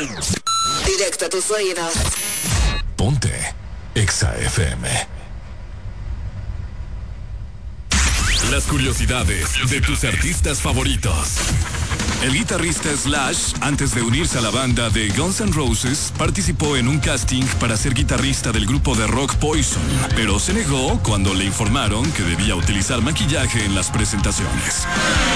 Directo a tus oídos. Ponte Exa FM. Las curiosidades de tus artistas favoritos. El guitarrista Slash, antes de unirse a la banda de Guns N' Roses, participó en un casting para ser guitarrista del grupo de rock Poison, pero se negó cuando le informaron que debía utilizar maquillaje en las presentaciones.